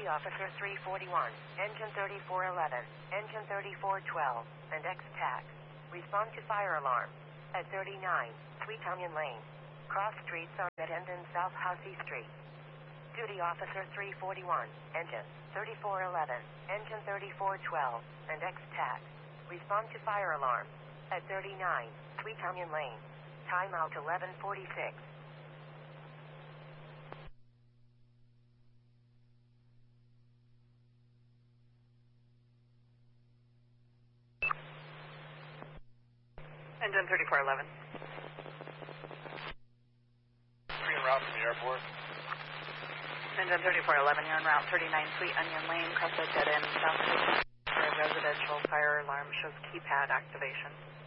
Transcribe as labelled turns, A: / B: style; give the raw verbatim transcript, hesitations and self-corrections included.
A: Duty Officer three forty-one, Engine thirty-four eleven, Engine thirty-four twelve, and X-TAC. Respond to fire alarm at thirty-nine, Sweet Onion Lane. Cross streets are at end in South Hussey Street. Duty Officer three forty-one, Engine thirty-four eleven, Engine thirty-four twelve, and X-TAC. Respond to fire alarm at thirty-nine, Sweet Onion Lane. Timeout eleven forty-six.
B: Engine thirty-four eleven.
C: Free en route from the airport.
B: Engine thirty-four eleven, you're en route thirty-nine Sweet Onion Lane, cross a dead end, south of residential fire alarm shows keypad activation.